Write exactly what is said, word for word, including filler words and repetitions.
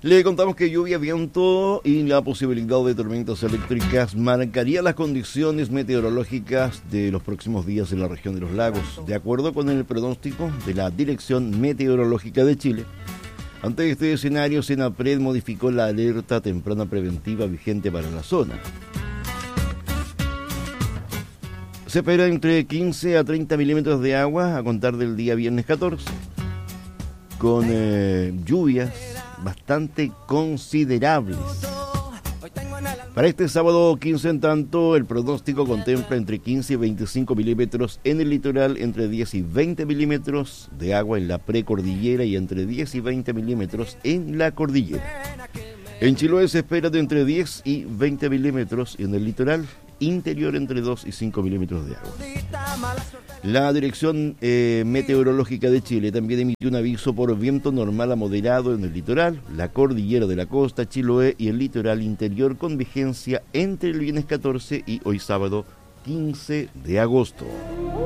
Le contamos que lluvia, viento y la posibilidad de tormentas eléctricas marcaría las condiciones meteorológicas de los próximos días en la región de los lagos, de acuerdo con el pronóstico de la Dirección Meteorológica de Chile. Ante este escenario, Senapred modificó la alerta temprana preventiva vigente para la zona. Se espera entre quince a treinta milímetros de agua a contar del día viernes catorce, con eh, lluvias bastante considerables. Para este sábado quince, en tanto, el pronóstico contempla entre quince y veinticinco milímetros en el litoral, entre diez y veinte milímetros de agua en la precordillera y entre diez y veinte milímetros en la cordillera. En Chiloé se espera de entre diez y veinte milímetros y en el litoral interior entre dos y cinco milímetros de agua. La Dirección eh, Meteorológica de Chile también emitió un aviso por viento normal a moderado en el litoral, la cordillera de la costa, Chiloé y el litoral interior, con vigencia entre el viernes catorce y hoy sábado quince de agosto.